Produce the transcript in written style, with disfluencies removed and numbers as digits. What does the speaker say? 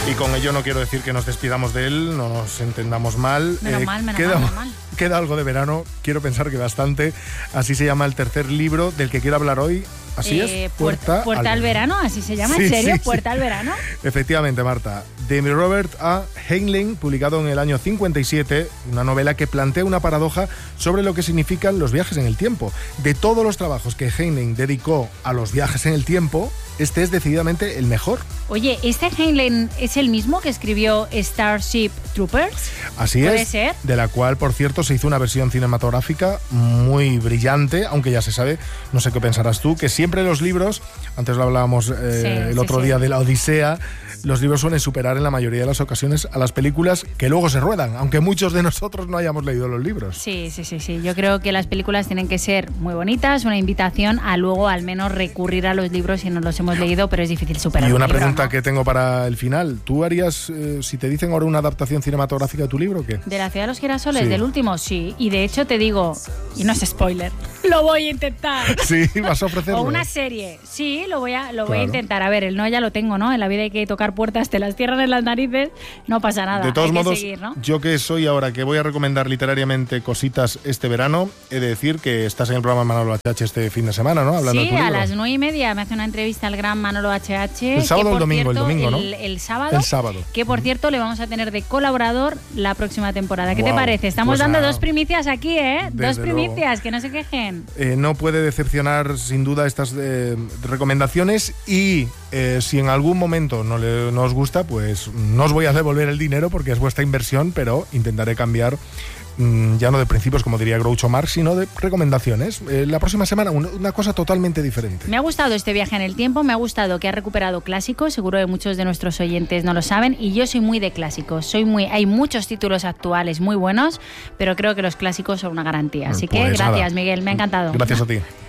Y con ello no quiero decir que nos despidamos de él, no nos entendamos mal. Menos mal. Queda algo de verano, quiero pensar que bastante. Así se llama el tercer libro del que quiero hablar hoy. Así es, Puerta al verano, así se llama, ¿en serio? ¿Puerta al verano? Efectivamente, Marta. De Robert A. Heinlein, publicado en el año 57, una novela que plantea una paradoja sobre lo que significan los viajes en el tiempo. De todos los trabajos que Heinlein dedicó a los viajes en el tiempo, este es decididamente el mejor. Oye, ¿este Heinlein es el mismo que escribió Starship Troopers? Así ¿Puede es, ser? De la cual, por cierto, se hizo una versión cinematográfica muy brillante, aunque ya se sabe, no sé qué pensarás tú, que siempre los libros, antes lo hablábamos el otro día de la Odisea, los libros suelen superar en la mayoría de las ocasiones a las películas que luego se ruedan, aunque muchos de nosotros no hayamos leído los libros. Sí. Yo creo que las películas tienen que ser muy bonitas, una invitación a luego al menos recurrir a los libros si no los hemos leído, pero es difícil superar. Y una libro, pregunta ¿no? que tengo para el final. ¿Tú harías, si te dicen ahora una adaptación cinematográfica de tu libro, qué? ¿De La ciudad de los girasoles? Sí. ¿Del último? Sí. Y de hecho te digo, y no es spoiler, lo voy a intentar. Sí, vas a ofrecerlo. O una serie. Sí, lo voy a intentar. A ver, el no ya lo tengo, ¿no? En la vida hay que tocar puertas, te las cierran en las narices, no pasa nada. De todos hay modos, que seguir, ¿no? yo que soy ahora que voy a recomendar literariamente cositas este verano, he de decir que estás en el programa Manolo HH este fin de semana, ¿no? Hablando de tu Sí, a libro. las 9:30 me hace una entrevista al gran Manolo HH. El sábado o el domingo, cierto, el domingo, ¿no? El sábado. El sábado. Que por cierto le vamos a tener de colaborador la próxima temporada. ¿Qué te Wow. parece? Estamos Pues dando nada. dos primicias aquí, ¿eh? Dos Desde primicias, que no se quejen. No puede decepcionar sin duda estas recomendaciones y si en algún momento no os gusta, pues no os voy a devolver el dinero porque es vuestra inversión, pero intentaré cambiar ya no de principios, como diría Groucho Marx, sino de recomendaciones. La próxima semana una cosa totalmente diferente. Me ha gustado este viaje en el tiempo, me ha gustado que ha recuperado clásicos, seguro que muchos de nuestros oyentes no lo saben, y yo soy muy de clásicos, hay muchos títulos actuales muy buenos, pero creo que los clásicos son una garantía. Así que Pues gracias, nada. Miguel, me ha encantado. Gracias a ti.